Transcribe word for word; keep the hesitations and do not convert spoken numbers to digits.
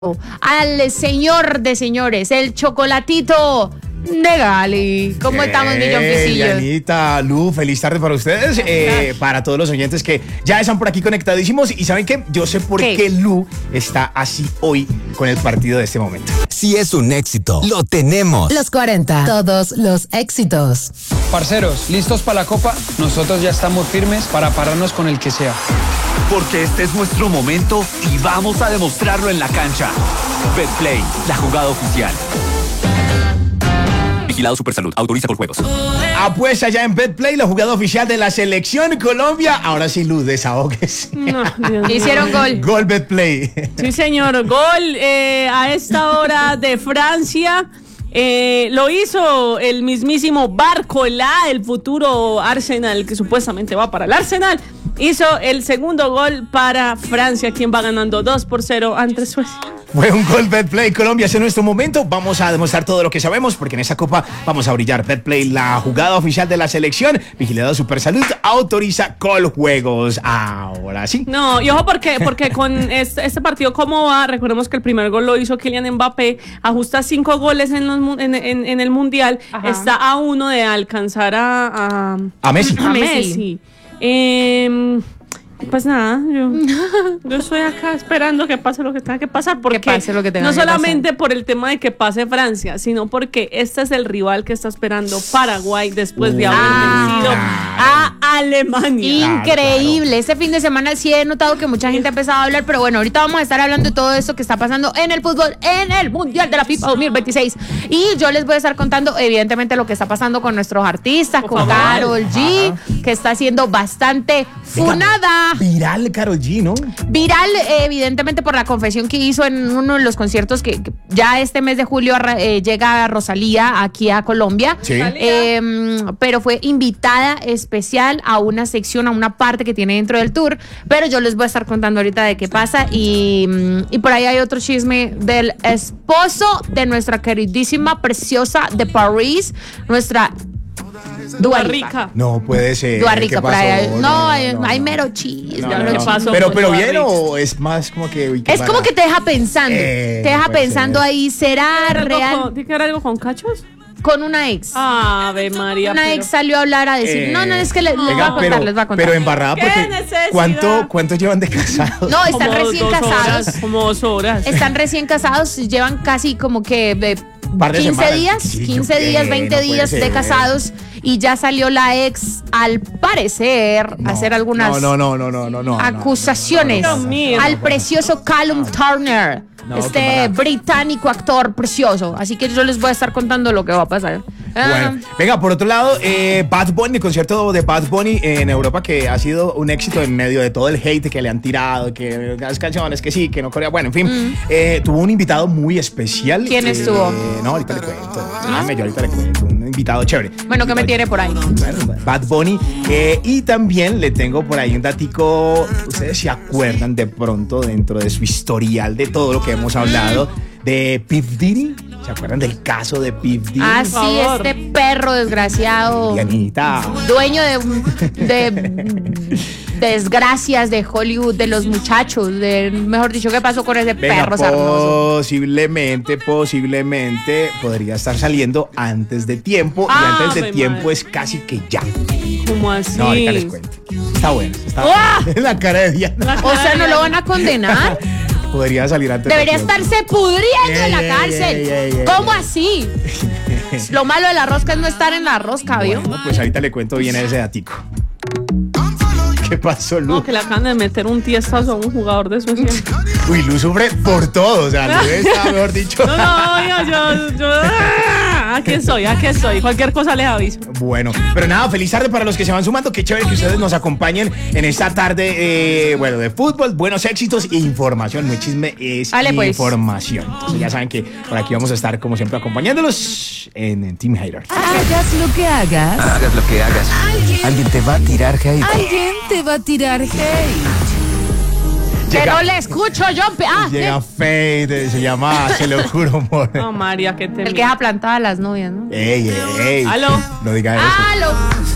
al señor de señores, el chocolatito de Gali. ¿Cómo eh, estamos, Millón Pisillos? Yanita, Lu, feliz tarde para ustedes, eh, para todos los oyentes que ya están por aquí conectadísimos. Y ¿saben qué? Yo sé por ¿Qué? qué Lu está así hoy con el partido de este momento. Si es un éxito, lo tenemos. Los cuarenta, todos los éxitos. Parceros, ¿listos para la copa? Nosotros ya estamos firmes para pararnos con el que sea. Porque este es nuestro momento y vamos a demostrarlo en la cancha. Betplay, la jugada oficial. Vigilado Supersalud, autoriza con juegos. Apuesta ya en Betplay, la jugada oficial de la Selección Colombia. Ahora sí, Lu, desahogues. No, Dios mío. Hicieron gol. Gol Betplay. Sí, señor. Gol eh, a esta hora de Francia. Eh, lo hizo el mismísimo Barcola, el futuro Arsenal, que supuestamente va para el Arsenal. Hizo el segundo gol para Francia, quien va ganando dos por cero ante Suecia. Fue un gol Betplay Colombia, ese es nuestro momento. Vamos a demostrar todo lo que sabemos, porque en esta copa vamos a brillar. Betplay, la jugada oficial de la selección. Vigilado Supersalud, autoriza Coljuegos. Ahora sí. No, y ojo porque, porque con este, este partido, ¿cómo va? Recordemos que el primer gol lo hizo Kylian Mbappé. Ajusta cinco goles en, los, en, en, en el Mundial. Ajá. Está a uno de alcanzar a... A, a Messi. A Messi. Eh, pues nada, yo, yo estoy acá esperando que pase lo que tenga que pasar, porque que pase lo que tenga no que solamente pasar. por el tema de que pase Francia, sino porque este es el rival que está esperando Paraguay después de haber Ah, vencido a Alemania. Increíble. Claro. Este fin de semana sí he notado que mucha gente ha empezado a hablar, pero bueno, ahorita vamos a estar hablando de todo esto que está pasando en el fútbol, en el Mundial de la FIFA dos mil veintiséis. Y yo les voy a estar contando, evidentemente, lo que está pasando con nuestros artistas, por con favor. Karol G, ajá, que está siendo bastante funada. Viral Karol G, ¿no? Viral, eh, evidentemente, por la confesión que hizo en uno de los conciertos que, que ya este mes de julio eh, llega Rosalía aquí a Colombia. Sí. Eh, pero fue invitada especial a una sección, a una parte que tiene dentro del tour. Pero yo les voy a estar contando ahorita de qué pasa. Y, y por ahí hay otro chisme del esposo de nuestra queridísima, preciosa de París, nuestra Dua Lipa. No puede ser. Dua Lipa, por ahí. No, no, hay, no, hay no. mero chisme. No, mero no, no. chisme. Pero, pero bien, o es más como que. Uy, es como que te deja pensando. Eh, te deja no puede pensando ser. ahí, ¿será real? ¿Tiene que ver algo con cachos? Con una ex. Ave María. Una pero... ex salió a hablar a decir, Eh, no, no, es que les, les venga, voy a contar, pero, les voy a contar. Pero embarrada, ¿Qué porque necesidad? ¿cuánto, ¿cuánto llevan de casados? No, están Como recién dos casados. Horas, como dos horas. Están recién casados, llevan casi como que de Par de quince semanas. días, Sí, quince yo- días, eh, veinte no puede días ser. de casados y ya salió la ex, al parecer, No, a hacer algunas No, no, no, no, no, no. acusaciones no, no, no, no, no, no, al no, precioso Callum Turner, No, qué este barato. británico actor precioso. Así que yo les voy a estar contando lo que va a pasar. Bueno, venga, por otro lado, eh, Bad Bunny, el concierto de Bad Bunny en Europa, que ha sido un éxito en medio de todo el hate que le han tirado, que las canciones, que sí, que no Corea, bueno, en fin, mm. eh, tuvo un invitado muy especial. ¿Quién eh, estuvo? No, ahorita le cuento, déjame, yo ahorita le cuento, un invitado chévere. Bueno, ¿qué me tiene por ahí? Bueno, Bad Bunny, eh, y también le tengo por ahí un datico, ustedes se acuerdan de pronto dentro de su historial de todo lo que hemos hablado de P Diddy. ¿Se acuerdan del caso de P Diddy? Ah, sí, favor. este perro desgraciado, Dianita. dueño de, de desgracias de Hollywood, de los muchachos, de, mejor dicho, ¿qué pasó con ese Venga, perro sarnoso? posiblemente, posiblemente podría estar saliendo antes de tiempo, Ah, y antes de me tiempo madre. es casi que ya. ¿Cómo así? No, ahorita les cuento. Está bueno, está ¡Ah! bueno. La cara de Diana. O sea, ¿no lo van a condenar? Podría salir antes Debería de tiempo. estarse pudriendo Ey, en la ey, cárcel. ey, ey, ey, ¿Cómo ey. así? Lo malo de la rosca es no estar en la rosca, ¿vio? Bueno, pues ahorita le cuento bien ese datico. ¿Qué pasó, Lu? No, que le acaban de meter un tiestazo a un jugador de Suecia. Uy, Lu sufre por todo, o sea, Lu está, mejor dicho. No, no, yo, yo, yo, ah, aquí estoy, aquí estoy. Cualquier cosa les aviso. Bueno, pero nada, feliz tarde para los que se van sumando. Qué chévere que ustedes nos acompañen en esta tarde, eh, bueno, de fútbol, buenos éxitos e información. No es chisme, es Dale, pues. información. Entonces ya saben que por aquí vamos a estar, como siempre, acompañándolos en, en Team Hater. Hagas lo que hagas, Hagas lo que hagas. Alguien te va a tirar hate. alguien te va a tirar hate. Que Llega- no le escucho yo. Ah, Llega eh, Fade, se llama, se lo juro, amor. No, María, que te... el que deja plantada a las novias, ¿no? Ey, ey, ey. Aló. No diga eso. ¡Aló!